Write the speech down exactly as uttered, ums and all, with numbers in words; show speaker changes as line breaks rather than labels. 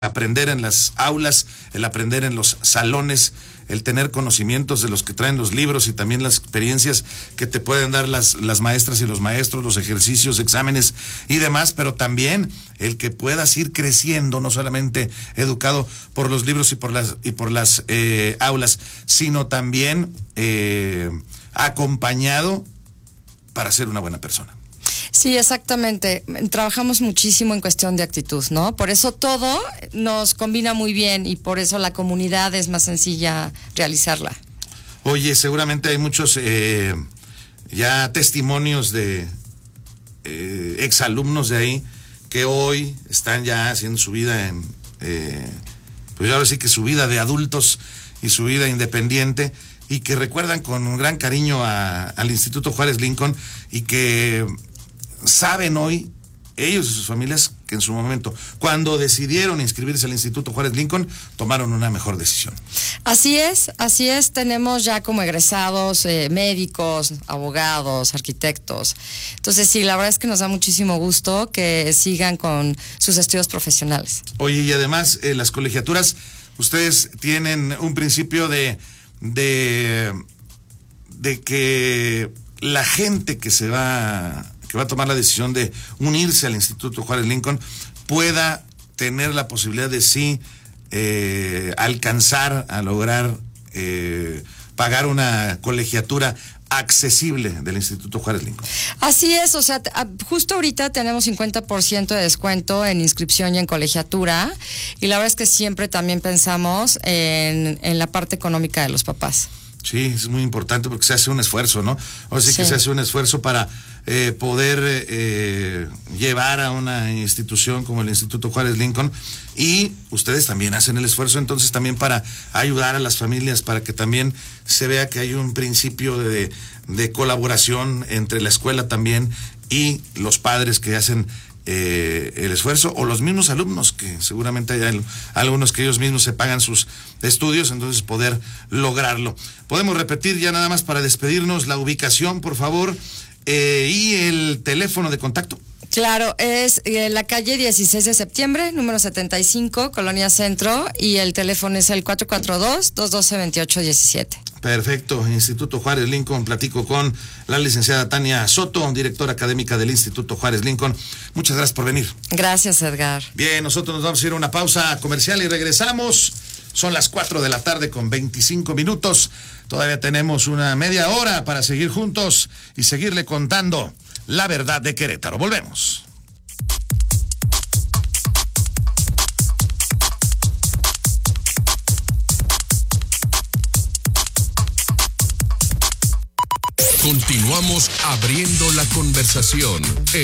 aprender en las aulas, el aprender en los salones, el tener conocimientos de los que traen los libros y también las experiencias que te pueden dar las, las maestras y los maestros, los ejercicios, exámenes y demás, pero también el que puedas ir creciendo, no solamente educado por los libros y por las, y por las eh, aulas, sino también eh, acompañado para ser una buena persona.
Sí, exactamente. Trabajamos muchísimo en cuestión de actitud, ¿no? Por eso todo nos combina muy bien y por eso la comunidad es más sencilla realizarla.
Oye, seguramente hay muchos eh, ya testimonios de eh, exalumnos de ahí que hoy están ya haciendo su vida en, eh, pues ahora sí que su vida de adultos y su vida independiente, y que recuerdan con un gran cariño a, al Instituto Juárez Lincoln, y que saben hoy, ellos y sus familias, que en su momento, cuando decidieron inscribirse al Instituto Juárez Lincoln, tomaron una mejor decisión.
Así es, así es. Tenemos ya como egresados eh, médicos, abogados, arquitectos. Entonces sí, la verdad es que nos da muchísimo gusto que sigan con sus estudios profesionales.
Oye, y además, eh, las colegiaturas, ustedes tienen un principio de, de, de que la gente que se va... que va a tomar la decisión de unirse al Instituto Juárez Lincoln pueda tener la posibilidad de sí eh, alcanzar a lograr eh, pagar una colegiatura accesible del Instituto Juárez Lincoln.
Así es, o sea, justo ahorita tenemos cincuenta por ciento de descuento en inscripción y en colegiatura, y la verdad es que siempre también pensamos en, en la parte económica de los papás.
Sí, es muy importante porque se hace un esfuerzo, ¿no? O sea, sí, que se hace un esfuerzo para eh, poder eh, llevar a una institución como el Instituto Juárez Lincoln, y ustedes también hacen el esfuerzo entonces también para ayudar a las familias, para que también se vea que hay un principio de, de colaboración entre la escuela también y los padres que hacen Eh, el esfuerzo, o los mismos alumnos, que seguramente hay algunos que ellos mismos se pagan sus estudios, entonces poder lograrlo. Podemos repetir ya nada más para despedirnos la ubicación, por favor, eh, y el teléfono de contacto.
Claro, es eh, la calle dieciséis de septiembre, número setenta y cinco, Colonia Centro, y el teléfono es el cuatro cuatro dos, dos uno dos, dos ocho uno siete.
Perfecto. Instituto Juárez Lincoln. Platico con la licenciada Tania Soto, directora académica del Instituto Juárez Lincoln. Muchas gracias por venir.
Gracias, Edgar.
Bien, nosotros nos vamos a ir a una pausa comercial y regresamos. Son las cuatro de la tarde con veinticinco minutos. Todavía tenemos una media hora para seguir juntos y seguirle contando la verdad de Querétaro. Volvemos.
Continuamos abriendo la conversación.